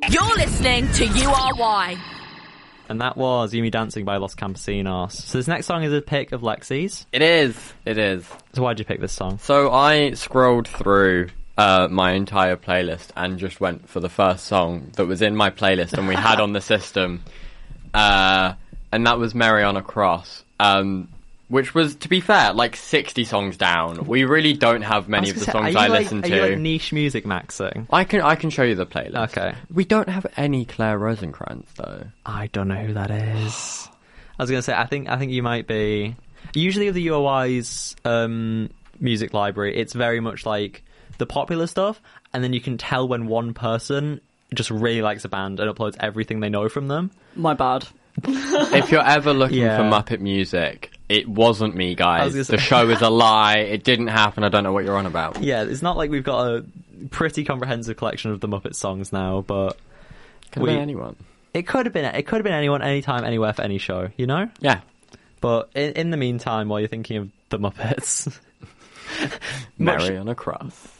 You're listening to URY. And that was You Me Dancing by Los Campesinos. So this next song is a pick of Lexi's. It is. So why'd you pick this song? So I scrolled through my entire playlist and just went for the first song that was in my playlist and we had on the system. And that was Mary on a Cross. Which was, to be fair, like 60 songs down. We really don't have many of the songs I listen to. Are you like niche music maxing? I can show you the playlist. Okay. We don't have any Claire Rosenkrantz though. I don't know who that is. I was going to say, I think you might be. Usually with the UOI's music library, it's very much like the popular stuff, and then you can tell when one person just really likes a band and uploads everything they know from them. My bad. If you're ever looking for Muppet music, it wasn't me, guys. The show is a lie. It didn't happen. I don't know what you're on about. Yeah, it's not like we've got a pretty comprehensive collection of the Muppet songs now, but could have been anyone. It could have been anyone, anytime, anywhere, for any show, you know? Yeah. But in the meantime, while you're thinking of the Muppets, Mary on a Cross.